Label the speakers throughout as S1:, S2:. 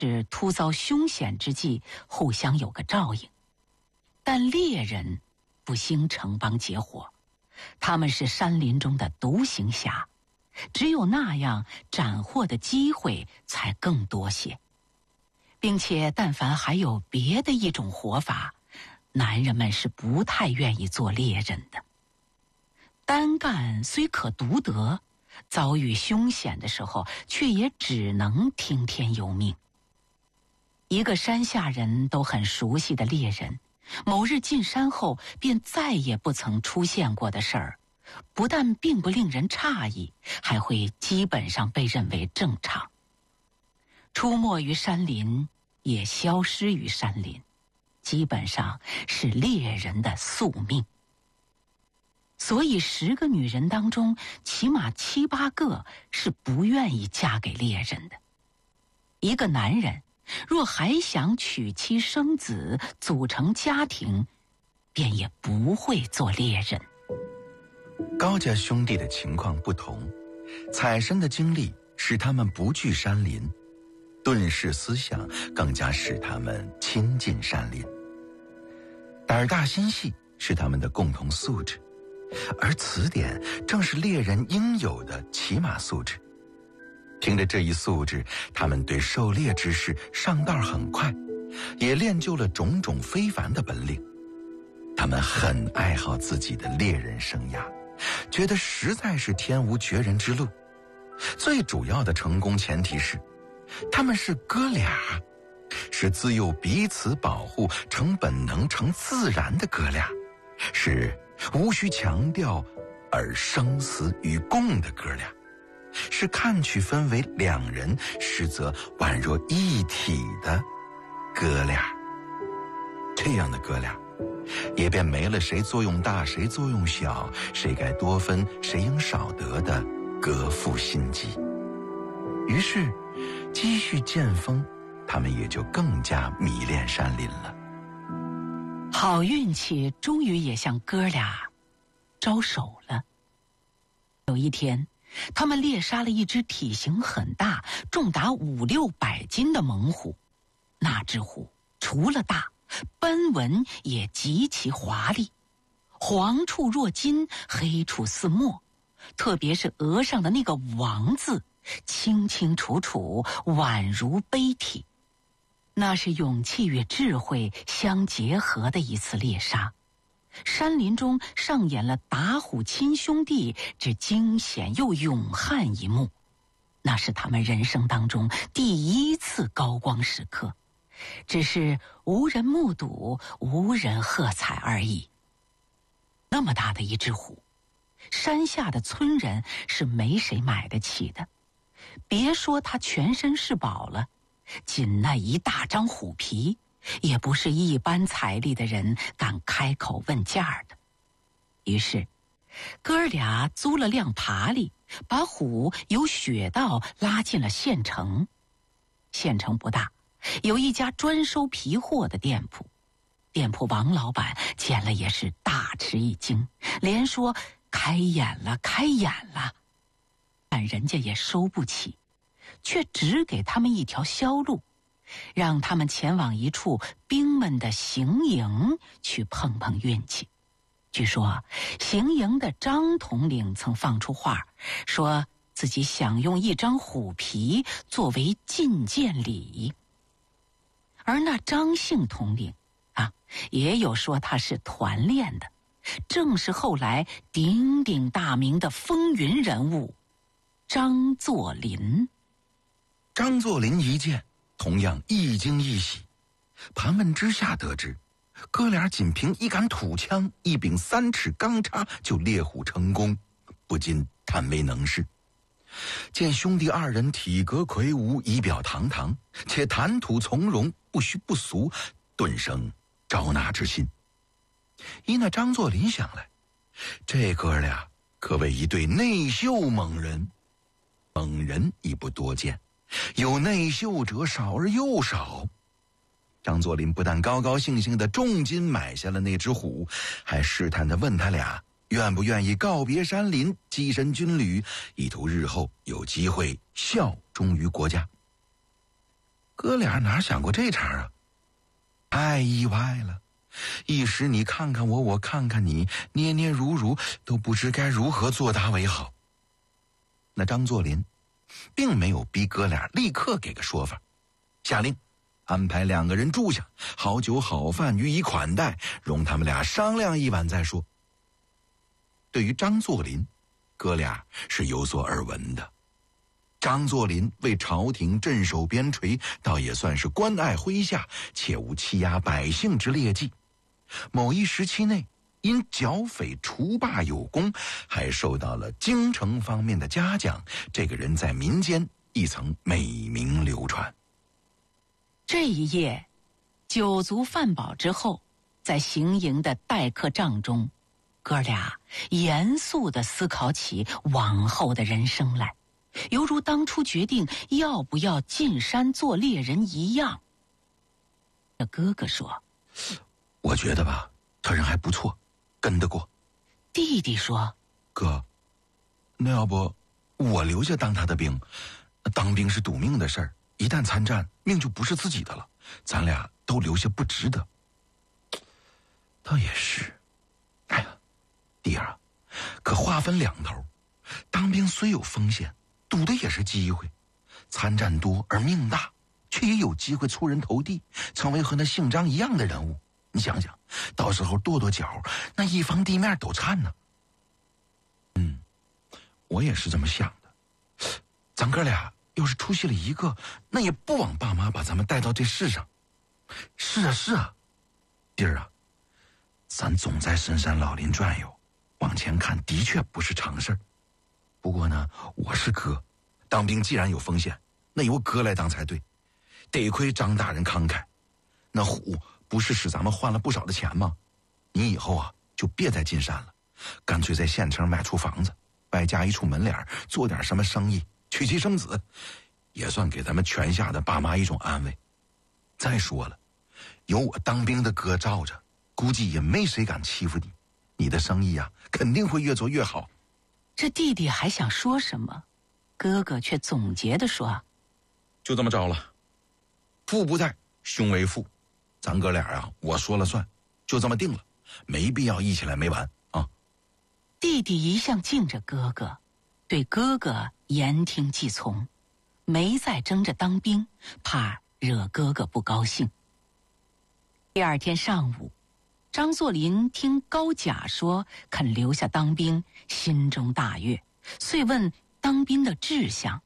S1: 是突遭凶险之际，互相有个照应。但猎人不兴城邦结伙，他们是山林中的独行侠，只有那样斩获的机会才更多些。并且但凡还有别的一种活法，男人们是不太愿意做猎人的。单干虽可独得，遭遇凶险的时候，却也只能听天由命。一个山下人都很熟悉的猎人，某日进山后便再也不曾出现过的事儿，不但并不令人诧异，还会基本上被认为正常。出没于山林，也消失于山林，基本上是猎人的宿命。所以10个女人当中，起码7、8个是不愿意嫁给猎人的。一个男人若还想娶妻生子，组成家庭，便也不会做猎人。
S2: 高家兄弟的情况不同，采参的经历使他们不惧山林，遁世思想更加使他们亲近山林。胆大心细是他们的共同素质，而此点正是猎人应有的起码素质。凭着这一素质，他们对狩猎之事上道很快，也练就了种种非凡的本领。他们很爱好自己的猎人生涯，觉得实在是天无绝人之路。最主要的成功前提是，他们是哥俩，是自幼彼此保护成本能成自然的哥俩，是无需强调而生死与共的哥俩，是看去分为2人，实则宛若一体的哥俩。这样的哥俩，也便没了谁作用大谁作用小，谁该多分谁应少得的革父心机。于是积蓄渐丰，他们也就更加迷恋山林了。
S1: 好运气终于也向哥俩招手了。有一天，他们猎杀了一只体型很大、重达5、600斤的猛虎。那只虎除了大，斑纹也极其华丽，黄处若金，黑处似墨，特别是额上的那个王字，清清楚楚，宛如碑体。那是勇气与智慧相结合的一次猎杀。山林中上演了打虎亲兄弟之惊险又勇悍一幕，那是他们人生当中第1次高光时刻，只是无人目睹，无人喝彩而已。那么大的一只虎，山下的村人是没谁买得起的，别说他全身是宝了，仅那一大张虎皮，也不是一般财力的人敢开口问价的。于是哥俩租了辆爬犁，把虎由雪道拉进了县城。县城不大，有一家专收皮货的店铺。店铺王老板见了也是大吃一惊，连说开眼了，开眼了。但人家也收不起，却只给他们一条销路，让他们前往一处兵们的行营去碰碰运气。据说行营的张统领曾放出话，说自己想用一张虎皮作为进见礼。而那张姓统领也有说他是团练的，正是后来鼎鼎大名的风云人物张作霖。
S2: 张作霖一见，同样一惊一喜，盘问之下得知，哥俩仅凭一杆土枪、一柄3尺钢叉就猎虎成功，不禁叹为能事。见兄弟2人体格魁梧，仪表堂堂，且谈吐从容，不虚不俗，顿生招纳之心。依那张作霖想来，这哥俩可谓一对内秀猛人。猛人已不多见，有内秀者少而又少。张作霖不但高高兴兴地重金买下了那只虎，还试探地问他俩愿不愿意告别山林，跻身军旅，以图日后有机会效忠于国家。 哥俩哪想过这茬啊？太意外了，一时你看看我，我看看你，捏捏如如，都不知该如何作答为好。那张作霖并没有逼哥俩立刻给个说法，下令安排2个人住下，好酒好饭予以款待，容他们俩商量一晚再说。对于张作霖，哥俩是有所耳闻的。张作霖为朝廷镇守边陲，倒也算是关爱麾下，切无欺压百姓之劣迹。某一时期内，因剿匪除霸有功，还受到了京城方面的嘉奖，这个人在民间亦曾美名流传。
S1: 这一夜，酒足饭饱之后，在行营的待客帐中，哥俩严肃地思考起往后的人生来，犹如当初决定要不要进山做猎人一样。这哥哥说：“
S2: 我觉得吧，他人还不错，跟得过。”
S1: 弟弟说：“
S2: 哥，那要不我留下当他的兵？当兵是赌命的事儿，一旦参战，命就不是自己的了。咱俩都留下不值得。”倒也是。哎呀，弟儿啊，可话分两头，当兵虽有风险，赌的也是机会。参战多而命大，却也有机会出人头地，成为和那姓张一样的人物。你想想，到时候跺跺脚，那一方地面都颤呢。我也是这么想的。咱哥俩要是出息了一个，那也不枉爸妈把咱们带到这世上。是啊，弟儿啊，咱总在深山老林转悠，往前看的确不是常事儿。不过呢，我是哥，当兵既然有风险，那由哥来当才对。得亏张大人慷慨，那虎不是使咱们换了不少的钱吗？你以后啊，就别再进山了，干脆在县城买处房子，外加一处门脸，做点什么生意，娶妻生子，也算给咱们泉下的爸妈一种安慰。再说了，有我当兵的哥罩着，估计也没谁敢欺负你。你的生意啊，肯定会越做越好。
S1: 这弟弟还想说什么，哥哥却总结地说：“
S2: 就这么着了，父不在，兄为父，咱哥俩啊，我说了算，就这么定了，没必要议起来没完啊。”
S1: 弟弟一向敬着哥哥，对哥哥言听计从，没再争着当兵，怕惹哥哥不高兴。第二天上午，张作霖听高甲说肯留下当兵，心中大悦，遂问当兵的志向。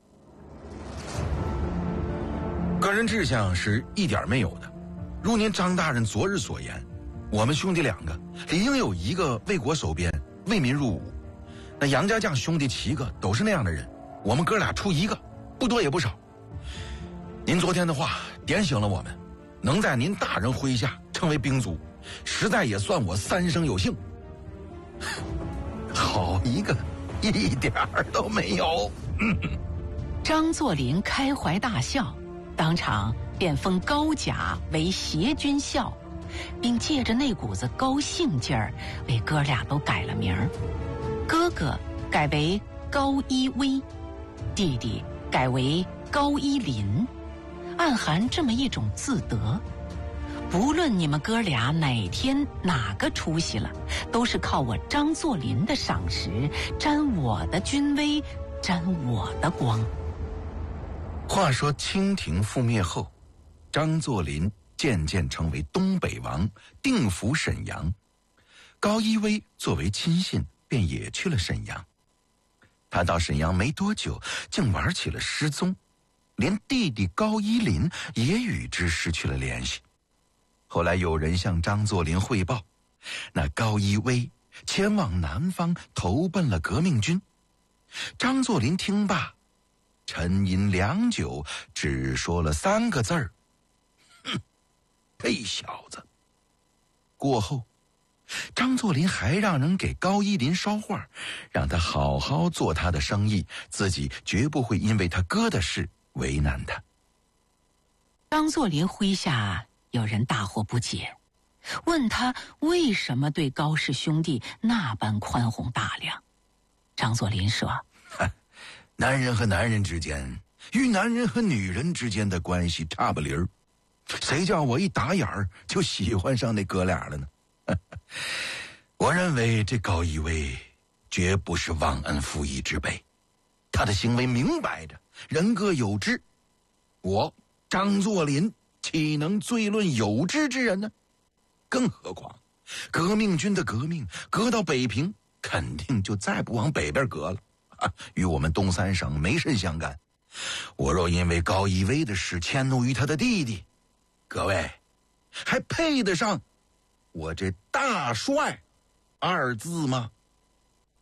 S2: 个人志向是一点没有的，如您张大人昨日所言，我们兄弟2个理应有1个为国守边，为民入伍。那杨家将兄弟7个都是那样的人，我们哥俩出1个，不多也不少。您昨天的话点醒了我们，能在您大人麾下成为兵卒，实在也算我3生有幸。好一个，一点儿都没有。
S1: 张作霖开怀大笑，当场便封高甲为协军校，并借着那股子高兴劲儿，为哥俩都改了名儿。哥哥改为高一威，弟弟改为高一林，暗含这么一种自得。不论你们哥俩哪天哪个出息了，都是靠我张作霖的赏识，沾我的军威，沾我的光。
S2: 话说清廷覆灭后，张作霖渐渐成为东北王，定府沈阳。高一威作为亲信，便也去了沈阳。他到沈阳没多久，竟玩起了失踪，连弟弟高一林也与之失去了联系。后来有人向张作霖汇报，那高一威前往南方投奔了革命军。张作霖听罢，沉吟良久，只说了3个字儿：“哼，这小子。”过后，张作霖还让人给高一林捎话，让他好好做他的生意，自己绝不会因为他哥的事为难他。
S1: 张作霖麾下有人大惑不解，问他为什么对高氏兄弟那般宽宏大量。张作霖说：“
S2: 男人和男人之间与男人和女人之间的关系差不离儿。谁叫我一打眼儿就喜欢上那哥俩了呢？我认为这高一威绝不是忘恩负义之辈，他的行为明摆着人各有志。我张作霖岂能罪论有志之人呢？更何况革命军的革命革到北平，肯定就再不往北边革了，与我们东三省没甚相干。我若因为高一威的事迁怒于他的弟弟，各位还配得上我这大帅2字吗？